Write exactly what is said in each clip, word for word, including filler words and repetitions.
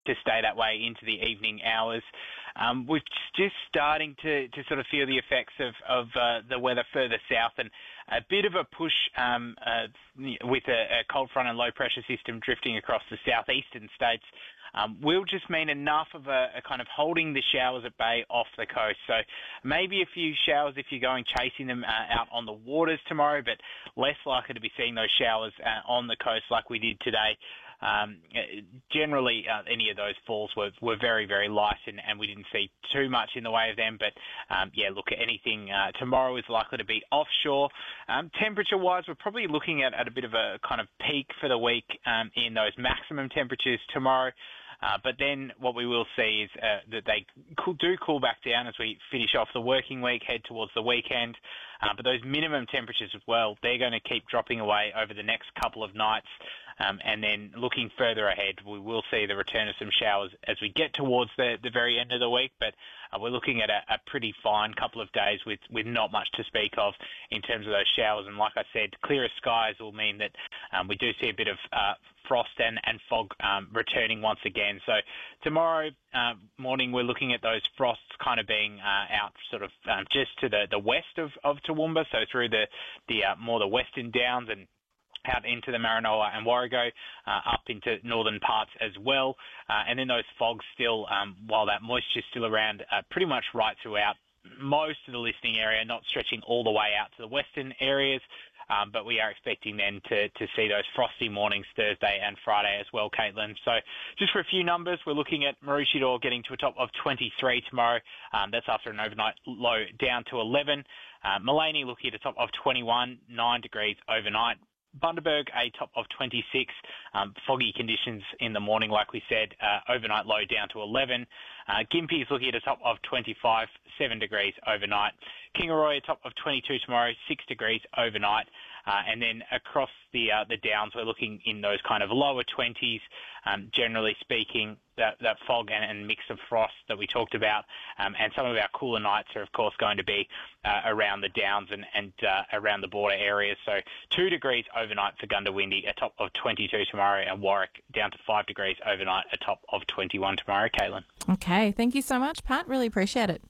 to stay that way into the evening hours. Um, we're just starting to, to sort of feel the effects of, of uh, the weather further south, and a bit of a push um, uh, with a, a cold front and low pressure system drifting across the southeastern states um, will just mean enough of a, a kind of holding the showers at bay off the coast. So maybe a few showers if you're going chasing them uh, out on the waters tomorrow, but less likely to be seeing those showers uh, on the coast like we did today. Um, generally, uh, any of those falls were, were very, very light, and, and we didn't see too much in the way of them. But, um, yeah, look, anything uh, tomorrow is likely to be offshore. Um, temperature-wise, we're probably looking at, at a bit of a kind of peak for the week um, in those maximum temperatures tomorrow. Uh, but then what we will see is uh, that they cool, do cool back down as we finish off the working week, head towards the weekend. Uh, but those minimum temperatures as well, they're going to keep dropping away over the next couple of nights. Um, and then looking further ahead, we will see the return of some showers as we get towards the, the very end of the week. But uh, we're looking at a, a pretty fine couple of days with, with not much to speak of in terms of those showers. And like I said, clearer skies will mean that um, we do see a bit of uh, frost and, and fog um, returning once again. So tomorrow uh, morning, we're looking at those frosts kind of being uh, out sort of um, just to the, the west of, of Toowoomba, so through the, the uh, more the western downs and out into the Maranoa and Warrego, uh, up into northern parts as well. Uh, and then those fogs still, um, while that moisture's still around, uh, pretty much right throughout most of the listening area, not stretching all the way out to the western areas. Um, but we are expecting then to, to see those frosty mornings Thursday and Friday as well, Caitlin. So just for a few numbers, we're looking at Maroochydore getting to a top of twenty-three tomorrow. Um, that's after an overnight low down to eleven. Uh, Maleny looking at a top of twenty-one, nine degrees overnight. Bundaberg, a top of twenty-six. Um, foggy conditions in the morning, like we said, uh, overnight low down to eleven. Uh, Gympie is looking at a top of twenty-five, seven degrees overnight. Kingaroy, a top of twenty-two tomorrow, six degrees overnight. Uh, and then across the uh, the downs, we're looking in those kind of lower twenties, um, generally speaking, that, that fog and, and mix of frost that we talked about. Um, and some of our cooler nights are, of course, going to be uh, around the downs and, and uh, around the border areas. So two degrees overnight for Goondiwindi, a top of twenty-two tomorrow, and Warwick down to five degrees overnight, a top of twenty-one tomorrow, Caitlin. Okay, thank you so much, Pat. Really appreciate it.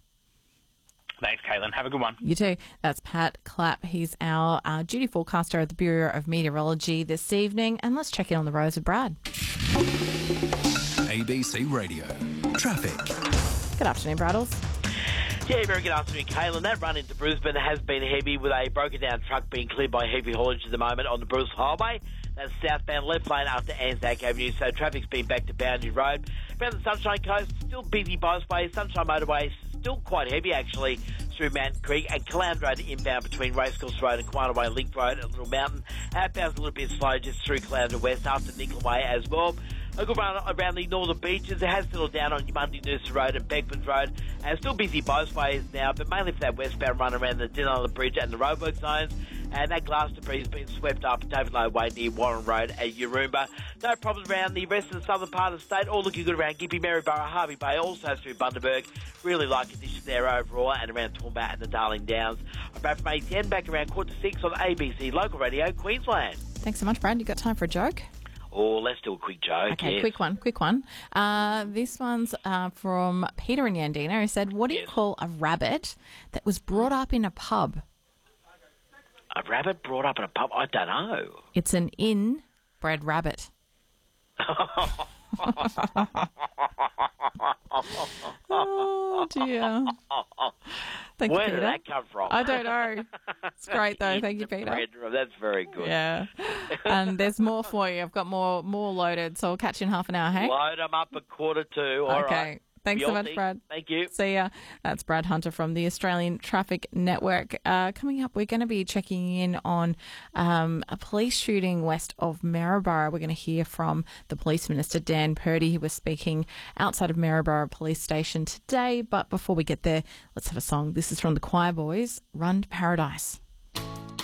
Thanks, Caitlin. Have a good one. You too. That's Pat Clapp. He's our uh, duty forecaster at the Bureau of Meteorology this evening. And let's check in on the roads with Brad. A B C Radio. Traffic. Good afternoon, Braddles. Yeah, very good afternoon, Caitlin. That run into Brisbane has been heavy with a broken-down truck being cleared by heavy haulage at the moment on the Bruce Highway. That's southbound left lane after Anzac Avenue, so traffic's been back to Boundary Road. Around the Sunshine Coast, still busy both ways. Sunshine Motorway still quite heavy, actually, through Mountain Creek, and Caloundra Road inbound between Racecourse Road and Quanaway Link Road at Little Mountain. Outbound's a little bit slow just through Caloundra West after Nickel Way as well. A good run around the northern beaches. It has settled down on Mundy Noosa Road and Beckman Road, and still busy both ways now, but mainly for that westbound run around the Denala Bridge and the roadwork zones. And that glass debris has been swept up David Lowe Way near Warren Road at Yaroomba. No problems around the rest of the southern part of the state. All looking good around Gympie, Maryborough, Harvey Bay, also through Bundaberg. Really light conditions there overall, and around Toowoomba and the Darling Downs. I'm back from A ten, back around quarter to six on A B C Local Radio, Queensland. Thanks so much, Brad. You got time for a joke? Oh, let's do a quick joke. Okay, yes. quick one, quick one. Uh, this one's uh, from Peter in Yandina, who said, what do you Yes. call a rabbit that was brought up in a pub? A rabbit brought up in a pub? I don't know. It's an inbred rabbit. Oh, dear. Thank Where you, Peter. did that come from? I don't know. It's great, though. Thank you, Peter. Red, that's very good. Yeah. And there's more for you. I've got more more loaded, so I'll catch you in half an hour, hey? Load them up at quarter two. All okay. right. Thanks so much, Beauty. Brad. Thank you. See ya. That's Brad Hunter from the Australian Traffic Network. Uh, coming up, we're going to be checking in on um, a police shooting west of Maryborough. We're going to hear from the Police Minister, Dan Purdy. He was speaking outside of Maryborough Police Station today. But before we get there, let's have a song. This is from the Choir Boys, Run to Paradise.